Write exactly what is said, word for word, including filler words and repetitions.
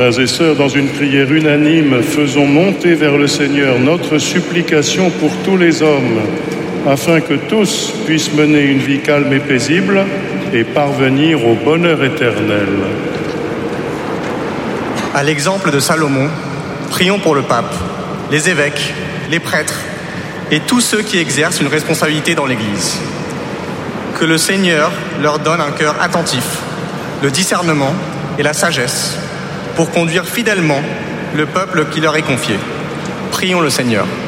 Frères et sœurs, dans une prière unanime, faisons monter vers le Seigneur notre supplication pour tous les hommes, afin que tous puissent mener une vie calme et paisible et parvenir au bonheur éternel. À l'exemple de Salomon, prions pour le pape, les évêques, les prêtres et tous ceux qui exercent une responsabilité dans l'Église. Que le Seigneur leur donne un cœur attentif, le discernement et la sagesse pour conduire fidèlement le peuple qui leur est confié. Prions le Seigneur.